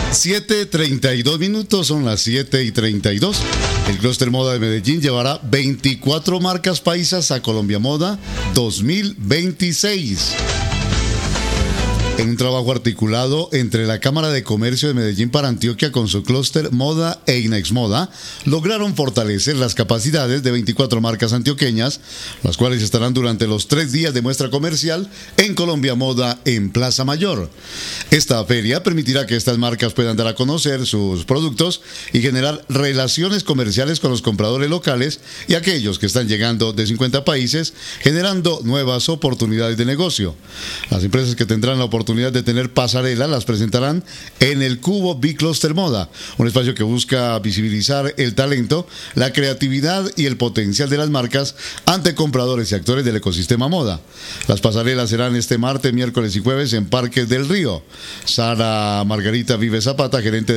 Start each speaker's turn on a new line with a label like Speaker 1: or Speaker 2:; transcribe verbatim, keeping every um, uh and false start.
Speaker 1: siete treinta y dos minutos, son las siete y treinta y dos. El Clúster Moda de Medellín llevará veinticuatro marcas paisas a Colombia Moda dos mil veintiséis. En un trabajo articulado entre la Cámara de Comercio de Medellín para Antioquia con su clúster Moda e Inex Moda, lograron fortalecer las capacidades de veinticuatro marcas antioqueñas, las cuales estarán durante los tres días de muestra comercial en Colombia Moda en Plaza Mayor. Esta feria permitirá que estas marcas puedan dar a conocer sus productos y generar relaciones comerciales con los compradores locales y aquellos que están llegando de cincuenta países, generando nuevas oportunidades de negocio. Las empresas que tendrán la oportunidad de tener pasarela las presentarán en el Cubo Biclúster Moda, un espacio que busca visibilizar el talento, la creatividad y el potencial de las marcas ante compradores y actores del ecosistema moda. Las pasarelas serán este martes, miércoles y jueves en Parques del Río. Sara Margarita Vive Zapata, gerente de